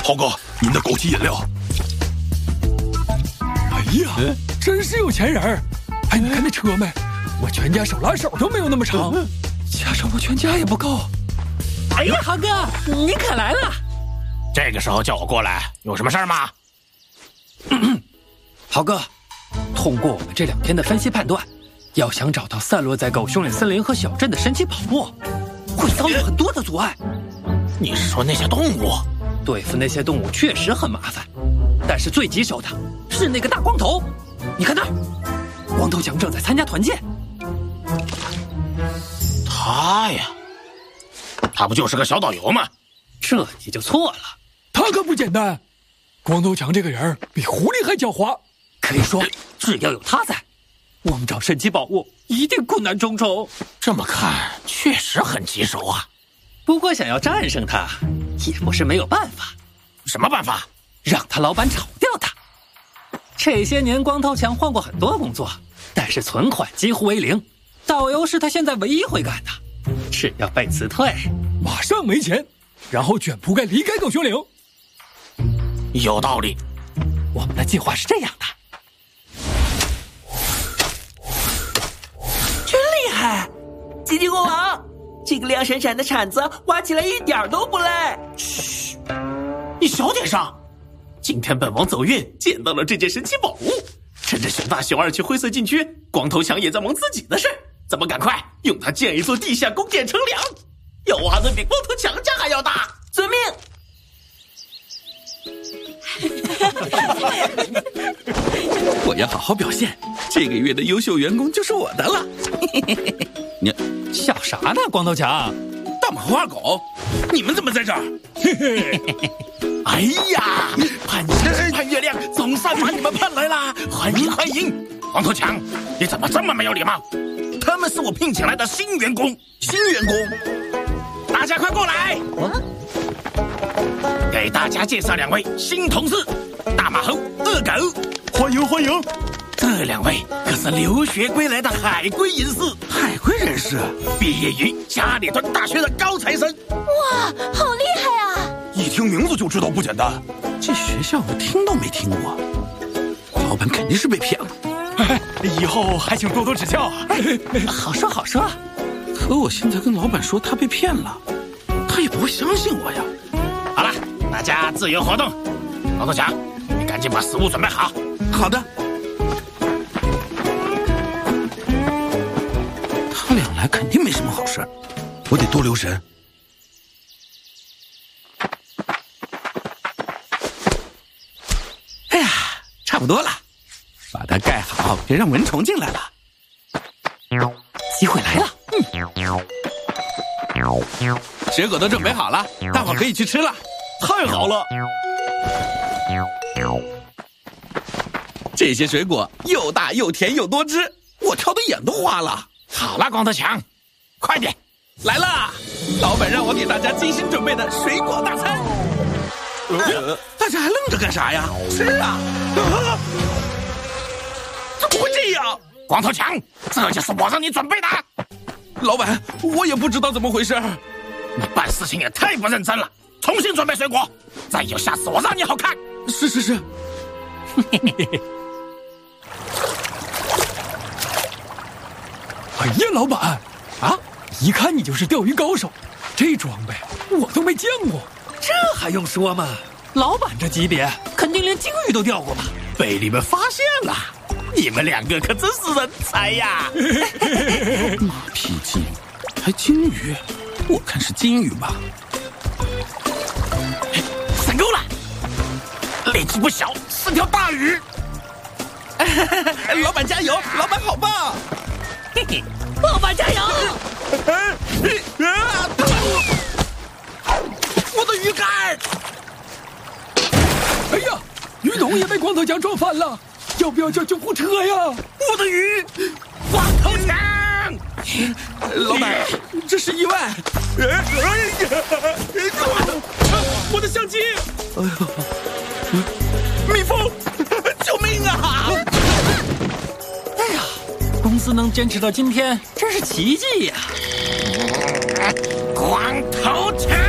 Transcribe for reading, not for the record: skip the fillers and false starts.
涛哥，您的枸杞饮料。 哎呀，真是有钱人儿！哎，你看那车没？我全家手拉手都没有那么长，加上我全家也不够。 哎呀，豪哥，你可来了！ 这个时候叫我过来，有什么事儿吗？ 豪哥，通过我们这2天的分析判断，要想找到散落在狗熊岭森林和小镇的神奇宝物，会遭遇很多的阻碍。 你是说那些动物？ 对付那些动物确实很麻烦，但是最棘手的是那个大光头。你看那儿，光头强正在参加团建。 他呀，他不就是个小导游吗？ 这你就错了， 他可不简单。光头强这个人比狐狸还狡猾， 可以说只要有他在，我们找神奇宝物一定困难重重。 这么看，确实很棘手啊。 不过想要战胜他，也不是没有办法。 什么办法？ 让他老板炒掉他。这些年光头强换过很多工作，但是存款几乎为零，导游是他现在唯一会干的。只要被辞退， 马上没钱，然后卷铺盖离开狗熊岭。 有道理。 我们的计划是这样的。 真厉害！基地国王，这个亮闪闪的铲子挖起来一点都不累。 嘘，你小点声。今天本王走运捡到了这件神奇宝物，趁着熊大熊二去灰色禁区，光头强也在忙自己的事，咱们赶快用它建一座地下宫殿乘凉，要挖的比光头强家还要大。 遵命。 我要好好表现，这个月的优秀员工就是我的了。你笑啥呢，光头强？ 大马和二狗，你们怎么在这儿？ 哎呀，盼星盼月亮，总算把你们盼来啦！欢迎欢迎！光头强，你怎么这么没有礼貌？他们是我聘请来的新员工。新员工，大家快过来！给大家介绍2位新同事，大马猴、二狗。 欢迎欢迎！ 这2位可是留学归来的海归人士， 海归人士， 毕业于加里顿大学的高材生。 哇，好厉害啊！ 一听名字就知道不简单。 这学校我听都没听过，老板肯定是被骗了。 以后还请多多指教。 好说好说。 可我现在跟老板说他被骗了，他也不会相信我呀。 好了，大家自由活动。光头强，你赶紧把食物准备好。 好的。他俩来肯定没什么好事，我得多留神。哎呀，差不多了，把它盖好，别让蚊虫进来了。 机会来了。 水果都准备好了，大伙可以去吃了。 太好了！ 这些水果又大又甜又多汁，我挑的眼都花了。 好了，光头强，快点来啦！老板让我给大家精心准备的水果大餐。大家还愣着干啥呀？吃啊！怎么会这样？ 光头强，这就是我让你准备的。 老板，我也不知道怎么回事。 你办事情也太不认真了，重新准备水果，再有下次我让你好看。 是。 哎呀，老板啊，一看你就是钓鱼高手，这装备我都没见过。 这还用说吗？老板这级别，肯定连鲸鱼都钓过吧？ 被你们发现了，你们2个可真是人才呀！ 马屁精，还鲸鱼？我看是金鱼吧。 上钩了，力气不小，是条大鱼。 老板加油！老板好棒！ 嘿嘿，老板加油！ 我的鱼竿！ 哎呀，鱼桶也被光头强撞翻了，要不要叫救护车呀？ 我的鱼，光头强！ 老板，这是意外。 我的相机！ 哎呦，蜜蜂，救命啊！ 哎呀，公司能坚持到今天，真是奇迹呀！ 光头强！